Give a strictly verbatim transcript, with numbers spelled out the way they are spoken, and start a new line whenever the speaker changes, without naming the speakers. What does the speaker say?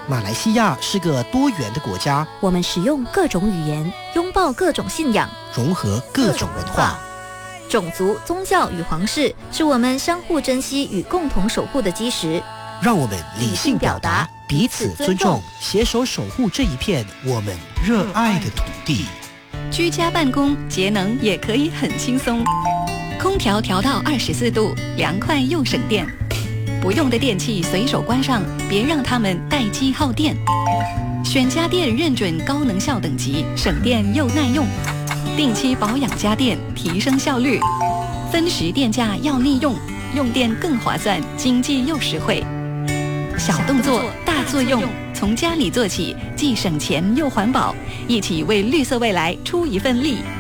马来西亚是个多元的国家，
我们使用各种语言，拥抱各种信仰，
融合各种文化。
种族、宗教与皇室是我们相互珍惜与共同守护的基石。
让我们理性表达，彼此尊重，携手守护这一片我们热爱的土地。
居家办公节能也可以很轻松，空调调到二十四度，凉快又省电。不用的电器随手关上，别让它们待机耗电。选家电认准高能效等级，省电又耐用。定期保养家电，提升效率。分时电价要利用，用电更划算，经济又实惠。小动作大作用，从家里做起，既省钱又环保，一起为绿色未来出一份力。